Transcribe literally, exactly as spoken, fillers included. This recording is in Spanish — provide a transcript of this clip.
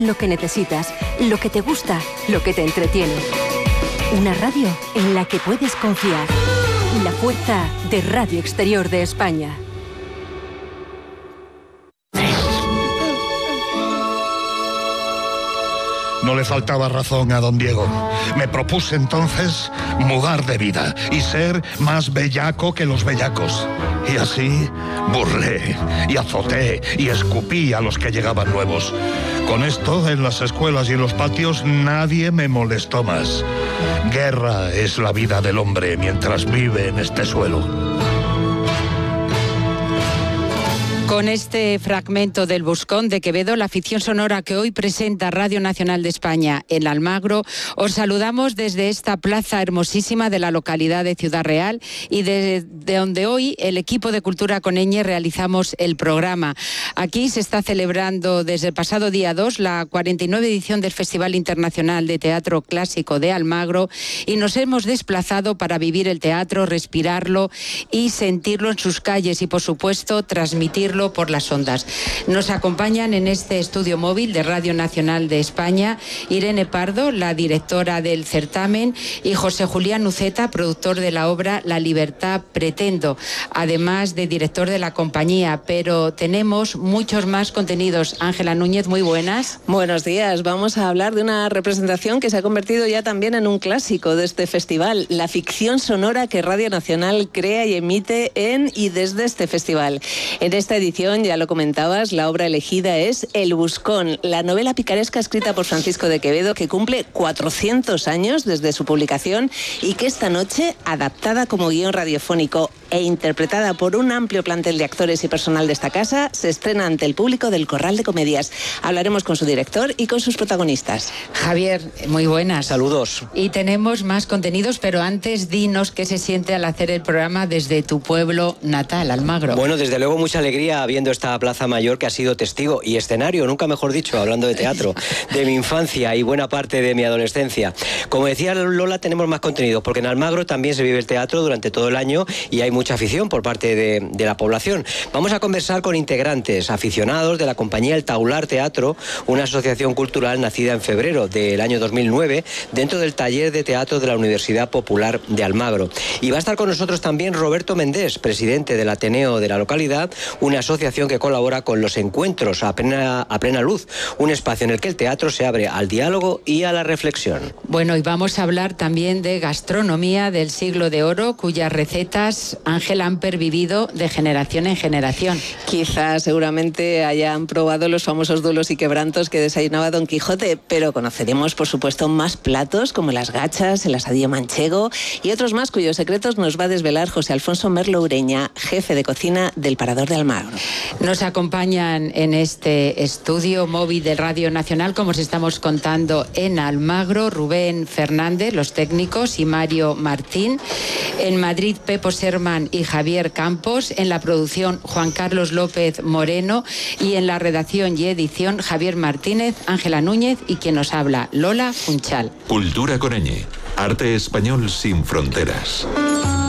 Lo que necesitas, lo que te gusta, lo que te entretiene. Una radio en la que puedes confiar. La fuerza de Radio Exterior de España. No le faltaba razón a don Diego. Me propuse entonces mudar de vida y ser más bellaco que los bellacos. Y así burlé y azoté y escupí a los que llegaban nuevos. Con esto, en las escuelas y en los patios, nadie me molestó más. Guerra es la vida del hombre mientras vive en este suelo. Con este fragmento del Buscón de Quevedo, la ficción sonora que hoy presenta Radio Nacional de España en Almagro, os saludamos desde esta plaza hermosísima de la localidad de Ciudad Real y de, de donde hoy el equipo de Cultura Coneñe realizamos el programa. Aquí se está celebrando desde el pasado día dos la cuarenta y nueve edición del Festival Internacional de Teatro Clásico de Almagro y nos hemos desplazado para vivir el teatro, respirarlo y sentirlo en sus calles y, por supuesto, transmitirlo por las ondas. Nos acompañan en este estudio móvil de Radio Nacional de España Irene Pardo, la directora del certamen, y José Julián Uceta, productor de la obra La Libertad Pretendo, además de director de la compañía. Pero tenemos muchos más contenidos. Ángela Núñez, muy buenas. Buenos días. Vamos a hablar de una representación que se ha convertido ya también en un clásico de este festival, la ficción sonora que Radio Nacional crea y emite en y desde este festival. En esta edición, ya lo comentabas, la obra elegida es El Buscón, la novela picaresca escrita por Francisco de Quevedo, que cumple cuatrocientos años desde su publicación y que esta noche, adaptada como guión radiofónico e interpretada por un amplio plantel de actores y personal de esta casa, se estrena ante el público del Corral de Comedias. Hablaremos con su director y con sus protagonistas. Javier, muy buenas. Saludos. Y tenemos más contenidos, pero antes dinos qué se siente al hacer el programa desde tu pueblo natal, Almagro. Bueno, desde luego mucha alegría viendo esta Plaza Mayor que ha sido testigo y escenario, nunca mejor dicho, hablando de teatro, de mi infancia y buena parte de mi adolescencia. Como decía Lola, tenemos más contenidos, porque en Almagro también se vive el teatro durante todo el año y hay mucha afición por parte de, de la población. Vamos a conversar con integrantes, aficionados de la compañía El Taular Teatro, una asociación cultural nacida en febrero del año dos mil nueve, dentro del taller de teatro de la Universidad Popular de Almagro. Y va a estar con nosotros también Roberto Méndez, presidente del Ateneo de la localidad, una asociación que colabora con los encuentros a plena, a plena luz, un espacio en el que el teatro se abre al diálogo y a la reflexión. Bueno, y vamos a hablar también de gastronomía del siglo de oro, cuyas recetas, Ángel, han pervivido de generación en generación. Quizás, seguramente, hayan probado los famosos dulos y quebrantos que desayunaba Don Quijote, pero conoceremos, por supuesto, más platos como las gachas, el asadillo manchego y otros más cuyos secretos nos va a desvelar José Alfonso Merlo Ureña, jefe de cocina del Parador de Almagro. Nos acompañan en este estudio móvil de Radio Nacional, como os estamos contando, en Almagro, Rubén Fernández, los técnicos, y Mario Martín. En Madrid, Pepo Serman y Javier Campos. En la producción, Juan Carlos López Moreno. Y en la redacción y edición, Javier Martínez, Ángela Núñez y quien nos habla, Lola Funchal. Cultura Coneñe. Arte español sin fronteras.